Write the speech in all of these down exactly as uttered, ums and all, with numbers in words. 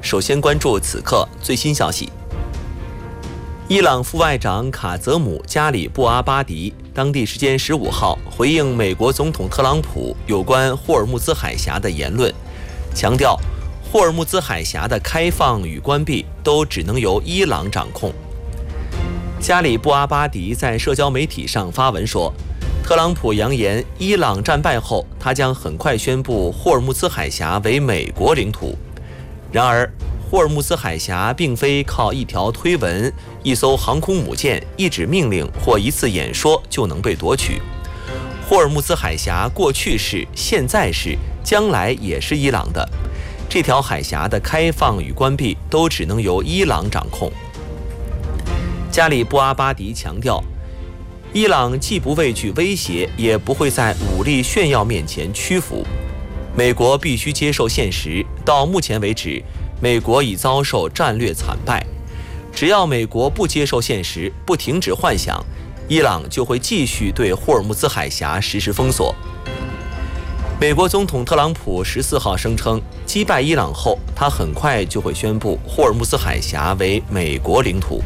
首先关注此刻最新消息。伊朗副外长卡泽姆·加里布阿巴迪当地时间十五号回应美国总统特朗普有关霍尔木兹海峡的言论，强调霍尔木兹海峡的开放与关闭都只能由伊朗掌控。加里布阿巴迪在社交媒体上发文说，特朗普扬言伊朗战败后，他将很快宣布霍尔木兹海峡为美国领土。然而，霍尔木兹海峡并非靠一条推文、一艘航空母舰、一纸命令或一次演说就能被夺取。霍尔木兹海峡过去是、现在是、将来也是伊朗的。这条海峡的开放与关闭都只能由伊朗掌控。加里布阿巴迪强调，伊朗既不畏惧威胁，也不会在武力炫耀面前屈服。美国必须接受现实，到目前为止，美国已遭受战略惨败。只要美国不接受现实，不停止幻想，伊朗就会继续对霍尔木兹海峡实施封锁。美国总统特朗普十四号声称，击败伊朗后，他很快就会宣布霍尔木兹海峡为美国领土。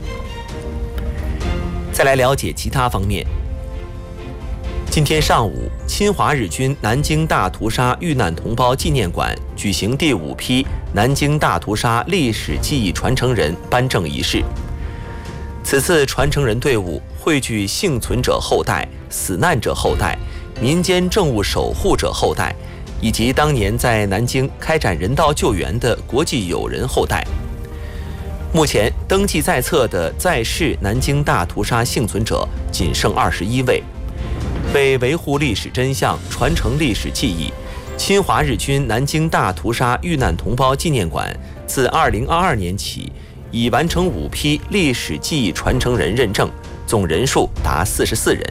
再来了解其他方面。今天上午，侵华日军南京大屠杀遇难同胞纪念馆举行第五批南京大屠杀历史记忆传承人颁证仪式。此次传承人队伍汇聚幸存者后代、死难者后代、民间政务守护者后代，以及当年在南京开展人道救援的国际友人后代。目前登记在册的在世南京大屠杀幸存者仅剩二十一位。为维护历史真相、传承历史记忆，侵华日军南京大屠杀遇难同胞纪念馆自二零二二年起已完成五批历史记忆传承人认证，总人数达四十四人。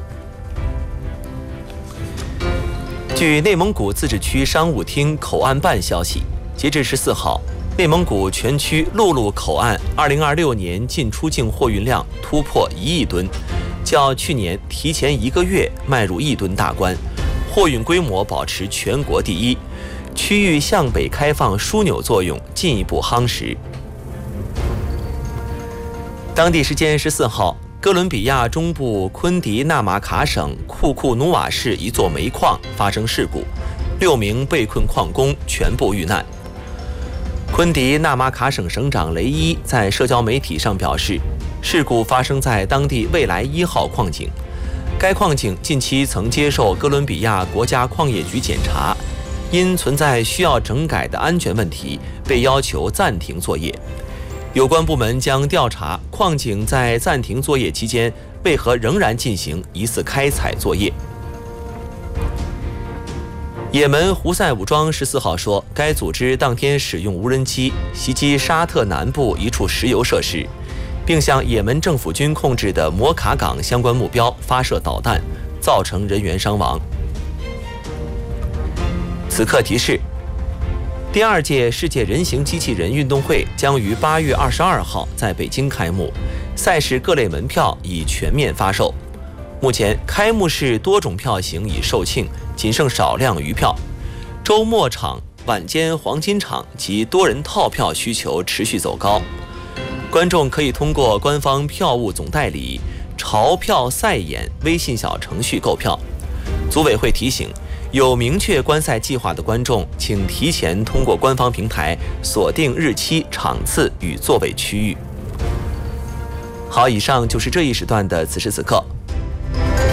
据内蒙古自治区商务厅口岸办消息，截至十四号，内蒙古全区陆路口岸二零二六年进出境货运量突破一亿吨，较去年提前一个月迈入亿吨大关，货运规模保持全国第一，区域向北开放枢纽作用进一步夯实。当地时间十四号，哥伦比亚中部昆迪纳马卡省库库努瓦市一座煤矿发生事故，六名被困矿工全部遇难。昆迪纳马卡省省长雷伊在社交媒体上表示，事故发生在当地未来一号矿井，该矿井近期曾接受哥伦比亚国家矿业局检查，因存在需要整改的安全问题，被要求暂停作业。有关部门将调查矿井在暂停作业期间为何仍然进行疑似开采作业。也门胡塞武装十四号说，该组织当天使用无人机袭击沙特南部一处石油设施，并向也门政府军控制的摩卡港相关目标发射导弹，造成人员伤亡。此刻提示：第二届世界人形机器人运动会将于八月二十二号在北京开幕，赛事各类门票已全面发售。目前开幕式多种票型已售罄，仅剩少量余票。周末场、晚间黄金场及多人套票需求持续走高。观众可以通过官方票务总代理潮票赛演微信小程序购票。组委会提醒，有明确观赛计划的观众，请提前通过官方平台锁定日期、场次与座位区域。好，以上就是这一时段的此时此刻，